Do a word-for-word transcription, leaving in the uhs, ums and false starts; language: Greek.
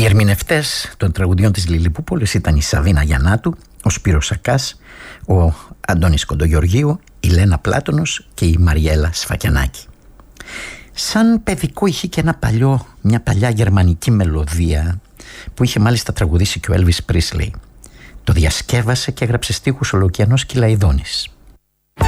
ερμηνευτές των τραγουδιών της Λιλιπούπολης ήταν η Σαβίνα Γιαννάτου, ο Σπύρος Σακάς, ο Αντώνης Κοντογεωργίου, η Λένα Πλάτωνος και η Μαριέλα Σφακιανάκη. Σαν παιδικό είχε και ένα παλιό, μια παλιά γερμανική μελωδία που είχε μάλιστα τραγουδήσει και ο Έλβις Πρίσλεϊ. Το διασκεύασε και έγραψε στίχους ο Λουκιανός Κυλαϊδόνης.